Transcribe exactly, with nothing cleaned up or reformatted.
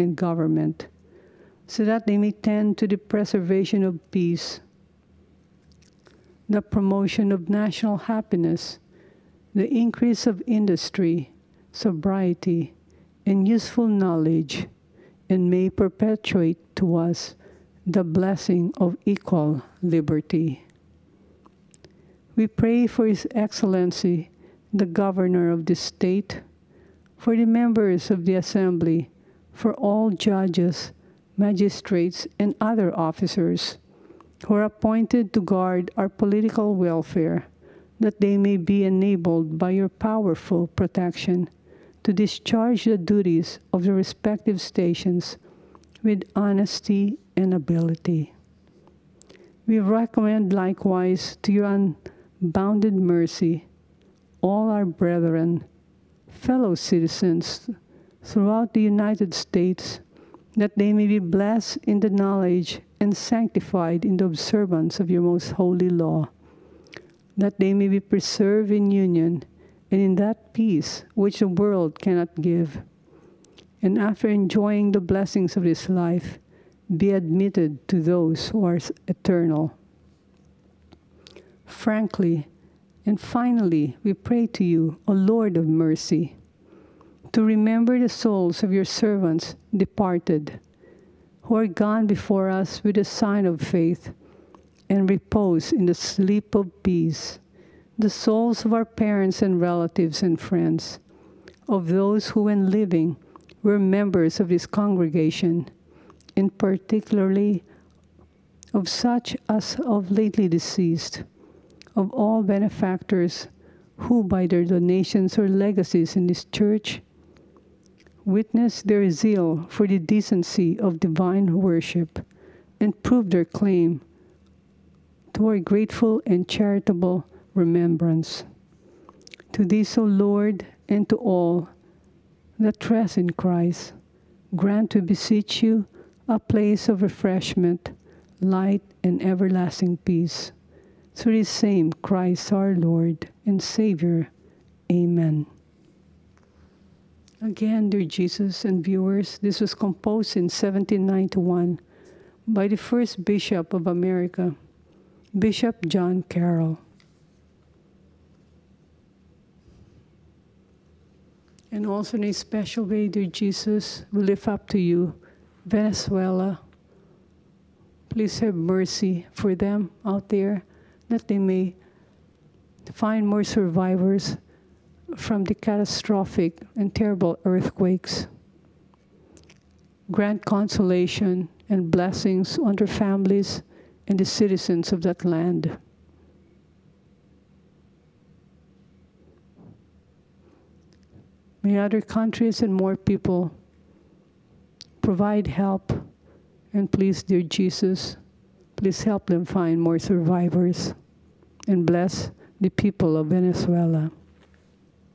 and government, so that they may tend to the preservation of peace, the promotion of national happiness, the increase of industry, sobriety, and useful knowledge, and may perpetuate to us the blessing of equal liberty. We pray for His Excellency, the Governor of this state, for the members of the Assembly, for all judges, magistrates, and other officers who are appointed to guard our political welfare, that they may be enabled by your powerful protection to discharge the duties of the respective stations with honesty and ability. We recommend likewise to your unbounded mercy all our brethren, fellow citizens throughout the United States, that they may be blessed in the knowledge and sanctified in the observance of your most holy law, that they may be preserved in union and in that peace which the world cannot give, and after enjoying the blessings of this life, be admitted to those who are eternal. Frankly and finally, we pray to you, O Lord of mercy, to remember the souls of your servants departed, who are gone before us with a sign of faith, and repose in the sleep of peace, the souls of our parents and relatives and friends, of those who when living were members of this congregation, and particularly of such as of lately deceased, of all benefactors who by their donations or legacies in this church witness their zeal for the decency of divine worship and prove their claim to our grateful and charitable remembrance. To these, O Lord, and to all that trust in Christ, grant, we beseech you, a place of refreshment, light, and everlasting peace. Through the same Christ our Lord and Savior. Amen. Again, dear Jesus and viewers, this was composed in seventeen ninety-one by the first Bishop of America, Bishop John Carroll. And also in a special way, dear Jesus, we lift up to you Venezuela. Please have mercy for them out there, that they may find more survivors from the catastrophic and terrible earthquakes. Grant consolation and blessings on their families and the citizens of that land. May other countries and more people provide help, and please, dear Jesus, please help them find more survivors and bless the people of Venezuela.